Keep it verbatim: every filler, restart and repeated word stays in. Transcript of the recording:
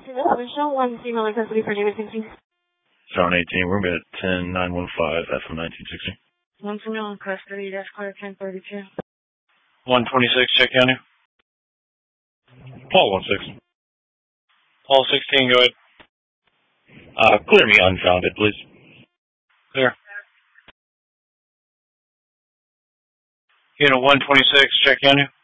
Michelle, one female in custody for David sixteen. seven eighteen, we're going to ten nine one five, F M nineteen sixty. One female in custody, dash clear ten thirty-two. one twenty-six, check county. Paul one six. Paul sixteen, go ahead. Uh, clear me unfounded, please. Clear. Unit one twenty-six, check county.